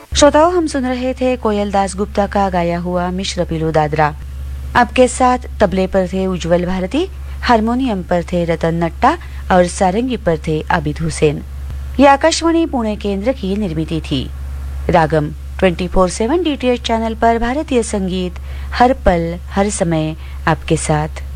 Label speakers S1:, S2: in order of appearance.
S1: श्रोताओं, हम सुन रहे थे कोयल दास गुप्ता का गाया हुआ मिश्र पिलू दादरा। आपके साथ तबले पर थे उज्जवल भारती, हारमोनियम पर थे रतन नट्टा और सारंगी पर थे आबिद हुसैन। ये आकाशवाणी पुणे केंद्र की निर्मित थी। रागम 24/7 DTH चैनल पर भारतीय संगीत हर पल हर समय आपके साथ।